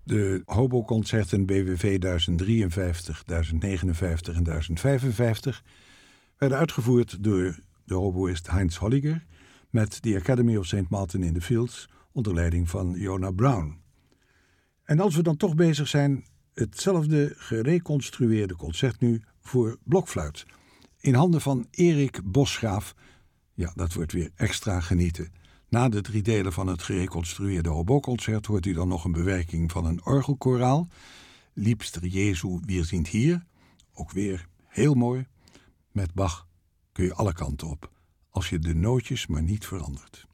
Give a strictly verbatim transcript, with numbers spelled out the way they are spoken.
De hoboconcerten B W V duizend drieënvijftig, duizend negenenvijftig en duizend vijfenvijftig werden uitgevoerd door de hoboïst Heinz Holliger met de Academy of Saint Martin in the Fields onder leiding van Jonah Brown. En als we dan toch bezig zijn, hetzelfde gereconstrueerde concert nu voor blokfluit. In handen van Erik Bosgraaf. Ja, dat wordt weer extra genieten. Na de drie delen van het gereconstrueerde hoboconcert hoort u dan nog een bewerking van een orgelkoraal. Liebster Jesu, wir sind hier. Ook weer heel mooi. Met Bach kun je alle kanten op, als je de nootjes maar niet verandert.